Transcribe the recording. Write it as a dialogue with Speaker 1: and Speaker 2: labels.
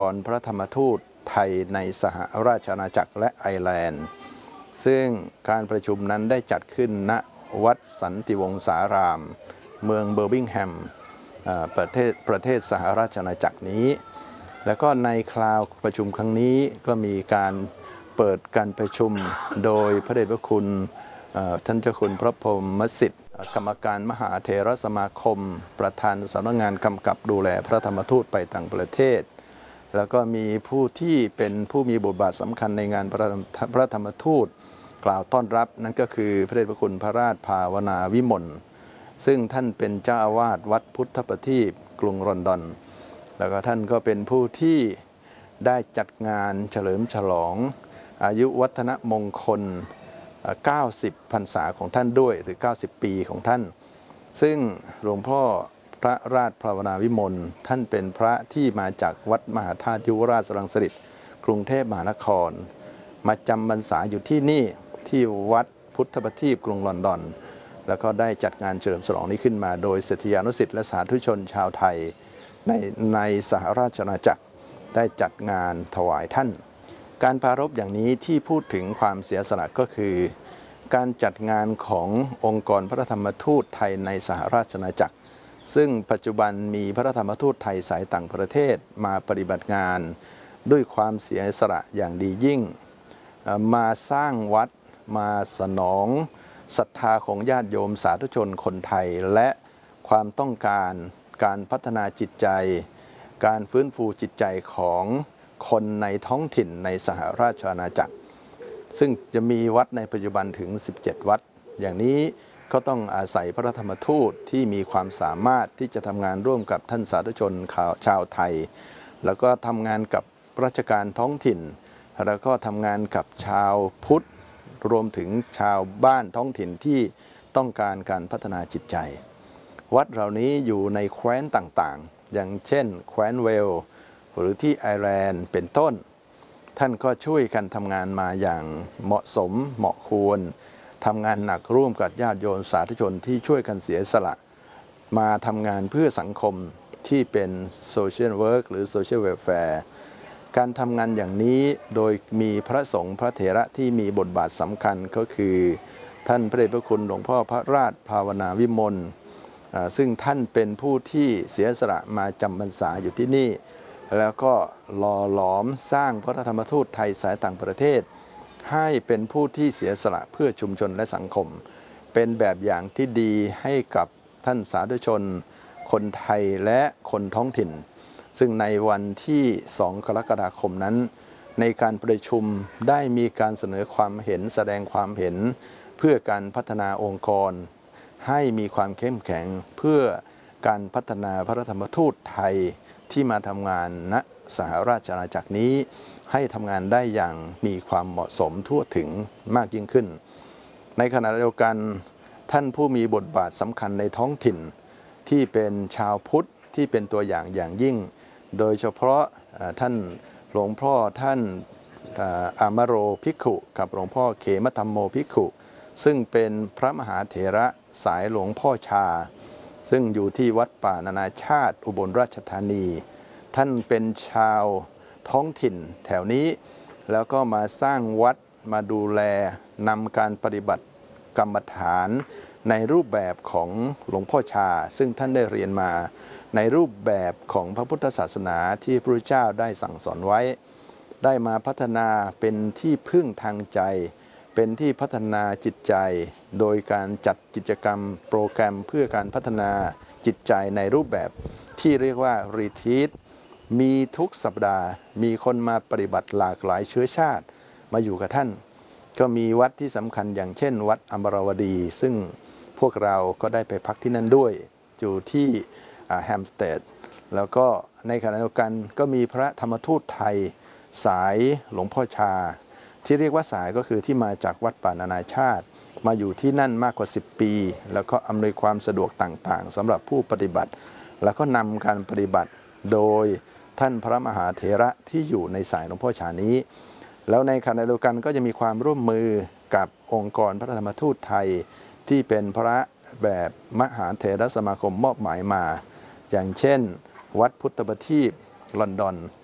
Speaker 1: รพระธรรมทูตไทยในสหราชอาณาจักรและไอร์แลนด์ซึ่งการประชุมนั้นได้จัดขึ้นณวัดสันติวงศารามเมืองเบอร์มิงแฮมประเทศสหราชอาณาจักรนี้แล้วก็ในคราวประชุมครั้งนี้ก็มีการเปิดการประชุมโดยพระเดชพระคุณท่านเจ้าคุณพระพรหมสิทธิ์กรรมการมหาเถรสมาคมประธานสำนักงานกำกับดูแลพระธรรมทูตไปต่างประเทศแล้วก็มีผู้ที่เป็นผู้มีบทบาทสำคัญในงานพระธรรมทูตกล่าวต้อนรับนั่นก็คือพระเดชพระคุณพระราชภาวนาวิมลซึ่งท่านเป็นเจ้าอาวาสวัดพุทธประทีปกรุงลอนดอนแล้วก็ท่านก็เป็นผู้ที่ได้จัดงานเฉลิมฉลองอายุวัฒนมงคล90 พรรษาของท่านด้วยหรือ90 ปีของท่านซึ่งหลวงพ่อพระราชภาวนาวิมลท่านเป็นพระที่มาจากวัดมหาธาตุยุวราชรังสิตกรุงเทพมหานครมาจำพรรษาอยู่ที่นี่ที่วัดพุทธประทีปกรุงลอนดอนแล้วก็ได้จัดงานเฉลิมฉลองนี้ขึ้นมาโดยศิษยานุศิษย์และสาธุชนชาวไทยในสหราชอาณาจักรได้จัดงานถวายท่านการปรารภอย่างนี้ที่พูดถึงความเสียสละก็คือการจัดงานขององค์กรพระธรรมทูตไทยในสหราชอาณาจักรซึ่งปัจจุบันมีพระธรรมทูตไทยสายต่างประเทศมาปฏิบัติงานด้วยความเสียสละอย่างดียิ่งมาสร้างวัดมาสนองศรัทธาของญาติโยมสาธุชนคนไทยและความต้องการการพัฒนาจิตใจการฟื้นฟูจิตใจของคนในท้องถิ่นในสหราชอาณาจักรซึ่งจะมีวัดในปัจจุบันถึง17 วัดอย่างนี้ก็ต้องอาศัยพระธรรมทูตที่มีความสามารถที่จะทำงานร่วมกับท่านสาธุชนชาวไทยแล้วก็ทำงานกับราชการท้องถิ่นแล้วก็ทำงานกับชาวพุทธรวมถึงชาวบ้านท้องถิ่นที่ต้องการการพัฒนาจิตใจวัดเหล่านี้อยู่ในแคว้นต่างๆอย่างเช่นแคว้นเวลส์หรือที่ไอร์แลนด์เป็นต้นท่านก็ช่วยกันทำงานมาอย่างเหมาะสมเหมาะควรทำงานหนักร่วมกับญาติโยมสาธุชนที่ช่วยกันเสียสละมาทำงานเพื่อสังคมที่เป็นโซเชียลเวิร์กหรือโซเชียลเวลแฟร์การทำงานอย่างนี้โดยมีพระสงฆ์พระเถระที่มีบทบาทสำคัญก็คือท่านพระเดชพระคุณหลวงพ่อพระราชภาวนาวิมลซึ่งท่านเป็นผู้ที่เสียสละมาจำพรรษาอยู่ที่นี่แล้วก็หล่อหลอมสร้างพระธรรมทูตไทยสายต่างประเทศให้เป็นผู้ที่เสียสละเพื่อชุมชนและสังคมเป็นแบบอย่างที่ดีให้กับท่านสาธุชนคนไทยและคนท้องถิ่นซึ่งในวันที่2 กรกฎาคมนั้นในการประชุมได้มีการเสนอความเห็นแสดงความเห็นเพื่อการพัฒนาองค์กรให้มีความเข้มแข็งเพื่อการพัฒนาพระธรรมทูตไทยที่มาทำงานณสหราชอาณาจักรนี้ให้ทำงานได้อย่างมีความเหมาะสมทั่วถึงมากยิ่งขึ้นในขณะเดียวกันท่านผู้มีบทบาทสำคัญในท้องถิ่นที่เป็นชาวพุทธที่เป็นตัวอย่างอย่างยิ่งโดยเฉพาะท่านหลวงพ่อท่านอามโรภิกขุกับหลวงพ่อเขมธัมโมภิกขุซึ่งเป็นพระมหาเถระสายหลวงพ่อชาซึ่งอยู่ที่วัดป่านานาชาติอุบลราชธานีท่านเป็นชาวท้องถิ่นแถวนี้แล้วก็มาสร้างวัดมาดูแลนำการปฏิบัติกรรมฐานในรูปแบบของหลวงพ่อชาซึ่งท่านได้เรียนมาในรูปแบบของพระพุทธศาสนาที่พระพุทธเจ้าได้สั่งสอนไว้ได้มาพัฒนาเป็นที่พึ่งทางใจเป็นที่พัฒนาจิตใจโดยการจัดกิจกรรมโปรแกรมเพื่อการพัฒนาจิตใจในรูปแบบที่เรียกว่ารีทรีทมีทุกสัปดาห์มีคนมาปฏิบัติหลากหลายเชื้อชาติมาอยู่กับท่านก็มีวัดที่สำคัญอย่างเช่นวัดอมรวดีซึ่งพวกเราก็ได้ไปพักที่นั่นด้วยอยู่ที่แฮมสเตดแล้วก็ในขณะเดียวกันก็มีพระธรรมทูตไทยสายหลวงพ่อชาที่เรียกว่าสายก็คือที่มาจากวัดป่านานาชาติมาอยู่ที่นั่นมากกว่า10 ปีแล้วก็อำนวยความสะดวกต่างๆสำหรับผู้ปฏิบัติแล้วก็นำการปฏิบัติโดยท่านพระมหาเถระที่อยู่ในสายหลวงพ่อชานี้แล้วในขณะเดียวกันก็จะมีความร่วมมือกับองค์กรพระธรรมทูตไทยที่เป็นพระแบบมหาเถรสมาคมมอบหมายมาอย่างเช่นวัดพุทธประทีปลอนดอน